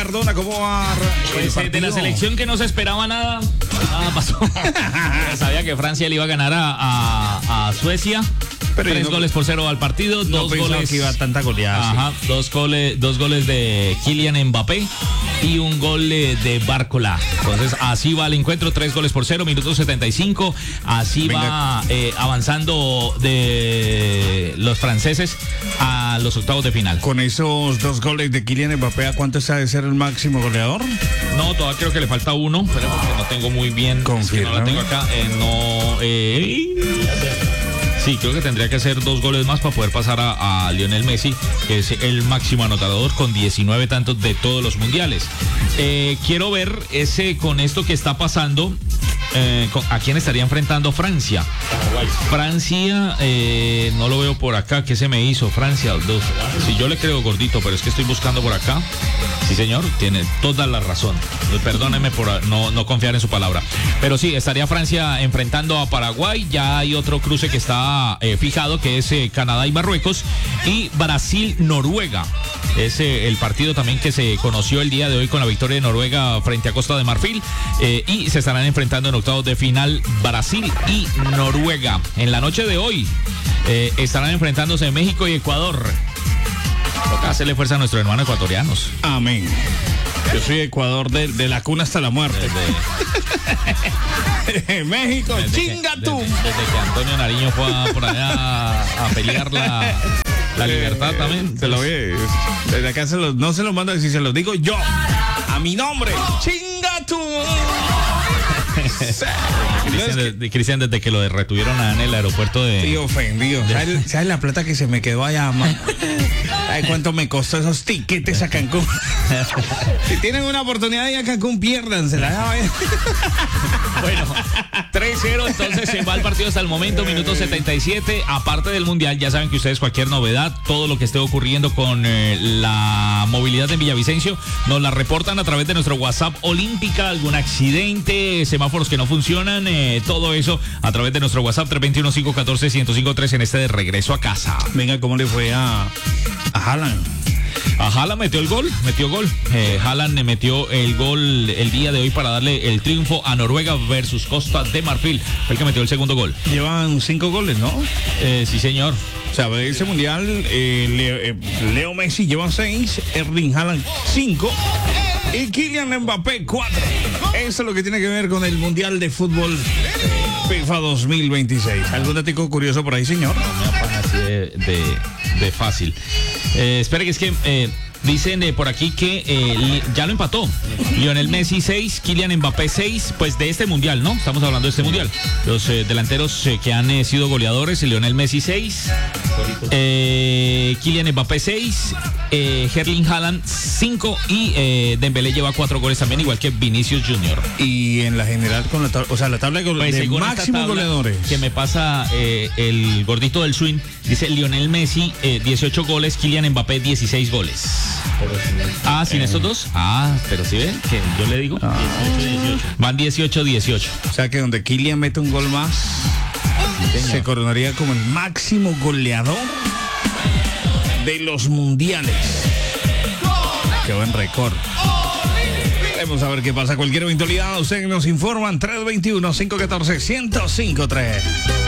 Cardona, ¿cómo va? Pues, de la selección que no se esperaba nada pasó. Sabía que Francia le iba a ganar a Suecia. Pero 3-0 al partido, no 2 goles. Que iba tanta goleada. Ajá, sí. dos goles de Kylian Mbappé y un gol de Barcola. Entonces, así va el encuentro, 3-0, minuto 75. Así va avanzando de los franceses a los octavos de final. Con esos 2 goles de Kylian Mbappé, ¿a cuánto está de ser el máximo goleador? No, todavía creo que le falta uno, pero porque no tengo muy bien. Confirma. No la tengo acá. Sí, creo que tendría que hacer 2 goles más para poder pasar a Lionel Messi, que es el máximo anotador con 19 tantos de todos los mundiales. Quiero ver con esto que está pasando, ¿a quién estaría enfrentando Francia? Francia, no lo veo por acá. ¿Qué se me hizo? Francia, 2. Si yo le creo gordito, pero es que estoy buscando por acá. Sí, señor, tiene toda la razón. Perdóneme por no confiar en su palabra. Pero sí, estaría Francia enfrentando a Paraguay. Ya hay otro cruce que está fijado, que es Canadá y Marruecos. Y Brasil-Noruega. Es el partido también que se conoció el día de hoy con la victoria de Noruega frente a Costa de Marfil. Y se estarán enfrentando en octavos de final Brasil y Noruega. En la noche de hoy estarán enfrentándose México y Ecuador. Toca hacerle fuerza a nuestros hermanos ecuatorianos. Amén. Yo soy Ecuador de la cuna hasta la muerte. México, chinga tú. Desde que Antonio Nariño fue por allá a pelear la libertad también. Se lo ve. Desde acá no se lo mando a decir, se los digo yo. A mi nombre. Chinga tú. Cristian, desde que lo retuvieron en el aeropuerto de... Estoy ofendido. ¿Sabes la plata que se me quedó allá, man? ¿Sabes cuánto me costó esos tiquetes a Cancún? Si tienen una oportunidad de ir a Cancún, piérdansela. Bueno, 3-0, entonces se va el partido hasta el momento, minuto 77. Aparte del Mundial, ya saben que ustedes cualquier novedad, todo lo que esté ocurriendo con la movilidad en Villavicencio, nos la reportan a través de nuestro WhatsApp Olímpica, algún accidente, semáforos que no funcionan, todo eso a través de nuestro WhatsApp 321-514-1053 en este de regreso a casa. Venga, ¿cómo le fue a Haaland? A Haaland metió gol. Haaland metió el gol el día de hoy para darle el triunfo a Noruega versus Costa de Marfil. Fue el que metió el segundo gol. Llevan 5 goles, ¿no? Sí, señor. O sea, de ese mundial, Leo Messi lleva 6, Erling Haaland 5 y Kylian Mbappé 4. Eso es lo que tiene que ver con el mundial de fútbol FIFA 2026. ¿Algún dato curioso por ahí, señor? No me apaga así de fácil. Espera, que es que dicen por aquí que ya lo empató. Lionel Messi 6, Kylian Mbappé 6, pues de este mundial, ¿no? Estamos hablando de este mundial. Los delanteros que han sido goleadores, Lionel Messi 6, Kylian Mbappé 6, Erling Haaland 5 y Dembélé lleva 4 goles también, igual que Vinicius Junior. Y en la general con la tabla de máximos goleadores que me pasa el gordito del swing, dice Lionel Messi 18 goles, Kylian Mbappé 16 goles. ¿Sin estos dos? Pero si ven, que yo le digo 18-18. Van 18-18. O sea que donde Kylian mete un gol más, se coronaría como el máximo goleador de los mundiales. Qué buen récord. Vamos a ver qué pasa. Cualquier eventualidad, ustedes nos informan. 321-514-1053.